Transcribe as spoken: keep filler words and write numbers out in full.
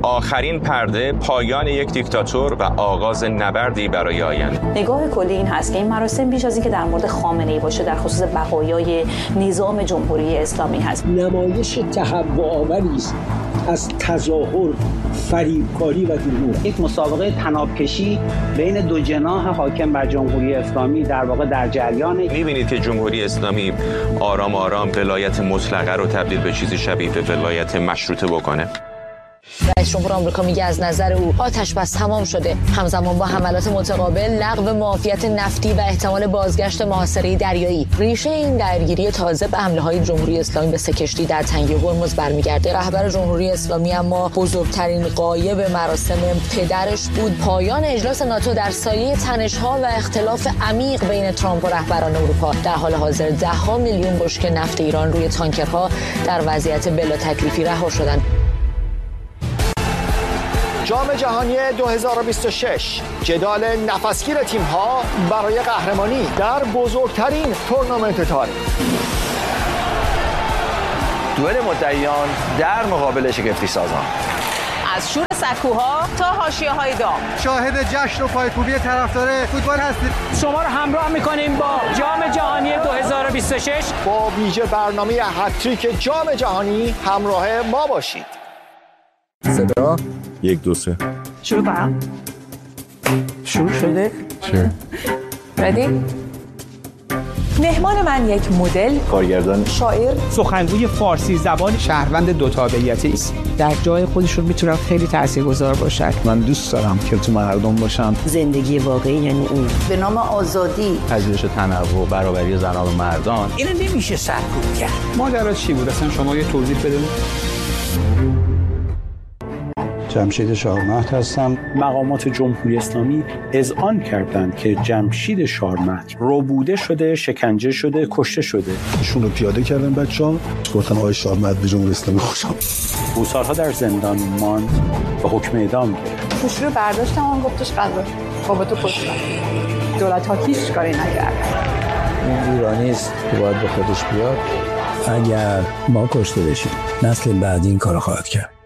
آخرین پرده پایان یک دیکتاتور و آغاز نبردی برای آینده. نگاه کلی این هست که این مراسم بیش از اینکه در مورد خامنه‌ای باشه در خصوص بقایای نظام جمهوری اسلامی هست. نمایش تهوع‌آوری است از تظاهر، فریبکاری و دروغ. یک مسابقه طناب‌کشی بین دو جناح حاکم بر جمهوری اسلامی در واقع در جریان. می‌بینید که جمهوری اسلامی آرام آرام ولایت مطلقه رو تبدیل به چیزی شبیه به ولایت مشروطه بکنه. رئیس جمهور آمریکا میگه از نظر او آتش بس تمام شده. همزمان با حملات متقابل، لغو معافیت نفتی و احتمال بازگشت محاصره دریایی، ریشه این درگیری تازه به حمله‌های جمهوری اسلامی به سه کشتی در تنگه هرمز برمیگرده. رهبر جمهوری اسلامی اما بزرگترین غایب مراسم پدرش بود پایان اجلاس ناتو در سایه تنش‌ها و اختلاف عمیق بین ترامپ و رهبران اروپا. در حال حاضر ده‌ها میلیون بشکه نفت ایران روی تانکرها در وضعیت بلا تکلیفی رها شدند. جام جهانی دو هزار و بیست و شش، جدال نفسگیر تیم‌ها برای قهرمانی در بزرگترین تورنمنت تاریخ. دوئل مدعیان در مقابل شگفتی سازان. از شور سکوها تا حاشیه‌های داغ. شاهد جشن و پایکوبی طرفدار فوتبال هستید. شما رو همراه می‌کنیم با جام جهانی دو هزار و بیست و شش. با ویژه برنامه هتریک جام جهانی همراه ما باشید. صدا یک دو سه شروع کنم. شروع شده؟ چه؟ ردی؟ مهمان من یک مدل، کارگردان، شاعر، سخنگوی فارسی زبان، شهروند دو تابعیتی است. در جای خودشون میتونن خیلی تاثیرگذار باشن. من دوست دارم که تو مردم باشم. زندگی واقعی یعنی این. به نام آزادی، پذیرش تنوع، برابری زنان و مردان. اینو نمیشه سرکوب کرد. ماجرا چی بود اصلا؟ شما یه توضیح بده. جمشید شارمهد هستم. مقامات جمهوری اسلامی اذعان کردند که جمشید شارمهد ربوده شده، شکنجه شده، کشته شده. ایشون رو پیاده کردن بچه‌ها، گفتن آقای شارمهد به جمهوری اسلامی خوشم. او سالها در زندان ماند و حکم اعدام گرفت. پوشی رو برداشتم اون گفتش قضا. بابا تو پشت. دولت ها هیچ کاری نکرد. این ایرانی است که باید به خودش بیاد. اگر ما کشته بشیم نسل بعدی این کارو خواهد کرد.